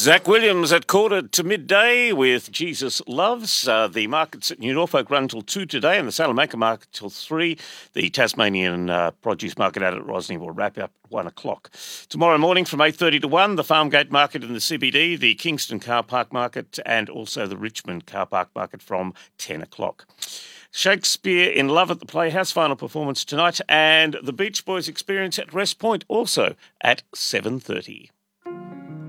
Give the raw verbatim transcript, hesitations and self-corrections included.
Zach Williams at quarter to midday with Jesus Loves. Uh, the markets at New Norfolk run till two today and the Salamanca market till three. The Tasmanian uh, produce market out at Rosny will wrap up at one o'clock. Tomorrow morning from eight thirty to one, the Farmgate market in the C B D, the Kingston car park market and also the Richmond car park market from ten o'clock. Shakespeare in Love at the Playhouse, final performance tonight, and the Beach Boys Experience at Rest Point also at seven thirty.